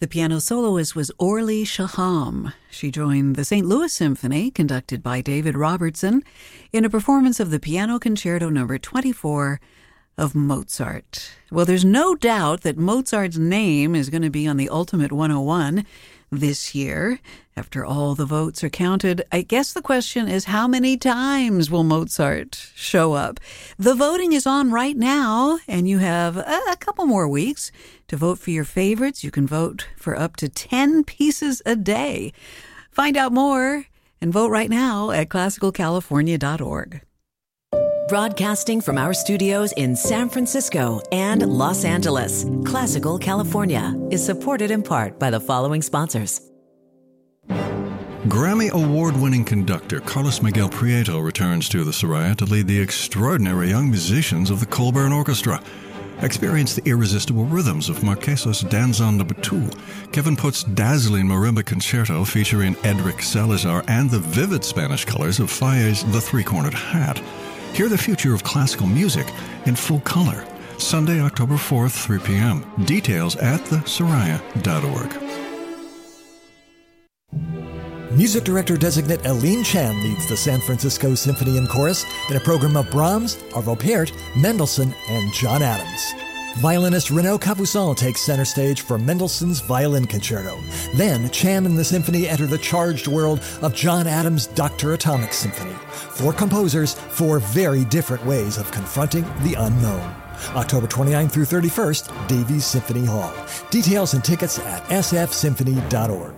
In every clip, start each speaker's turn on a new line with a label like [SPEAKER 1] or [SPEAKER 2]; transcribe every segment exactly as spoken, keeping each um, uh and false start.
[SPEAKER 1] The piano soloist was Orly Shaham. She joined the Saint Louis Symphony, conducted by David Robertson, in a performance of the Piano Concerto number twenty-four of Mozart. Well, there's no doubt that Mozart's name is going to be on the Ultimate one oh one this year. After all the votes are counted, I guess the question is, how many times will Mozart show up? The voting is on right now, and you have a, a couple more weeks to vote for your favorites. You can vote for up to ten pieces a day. Find out more and vote right now at classical california dot org.
[SPEAKER 2] Broadcasting from our studios in San Francisco and Los Angeles, Classical California is supported in part by the following sponsors.
[SPEAKER 3] Grammy Award-winning conductor Carlos Miguel Prieto returns to the Soraya to lead the extraordinary young musicians of the Colburn Orchestra. Experience the irresistible rhythms of Marquesa's Danzón de Betul, Kevin Putt's dazzling marimba concerto featuring Edric Salazar, and the vivid Spanish colors of Falle's The Three-Cornered Hat. Hear the future of classical music in full color. Sunday, October fourth, three p.m. Details at the soraya dot org.
[SPEAKER 4] Music director-designate Aline Chan leads the San Francisco Symphony and Chorus in a program of Brahms, Arvo Pärt, Mendelssohn, and John Adams. Violinist Renaud Capuçon takes center stage for Mendelssohn's Violin Concerto. Then, Chan and the symphony enter the charged world of John Adams' Doctor Atomic Symphony. Four composers, four very different ways of confronting the unknown. October twenty-ninth through thirty-first, Davies Symphony Hall. Details and tickets at s f symphony dot org.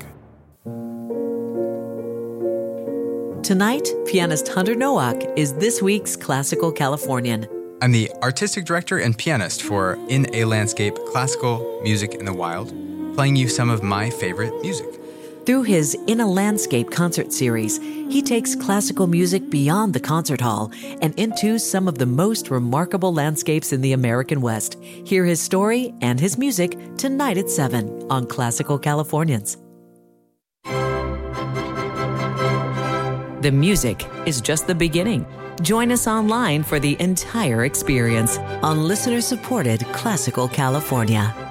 [SPEAKER 2] Tonight, pianist Hunter Nowak is this week's Classical Californian.
[SPEAKER 5] I'm the artistic director and pianist for In a Landscape, Classical Music in the Wild, playing you some of my favorite music.
[SPEAKER 2] Through his In a Landscape concert series, he takes classical music beyond the concert hall and into some of the most remarkable landscapes in the American West. Hear his story and his music tonight at seven on Classical Californians. The music is just the beginning. Join us online for the entire experience on listener-supported Classical California.